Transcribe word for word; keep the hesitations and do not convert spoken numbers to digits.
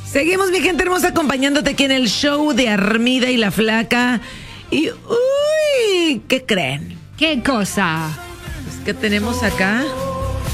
Seguimos, mi gente hermosa, acompañándote aquí en el show de Armida y la Flaca. Y, uy, ¿qué creen? ¿Qué cosa? Pues que tenemos acá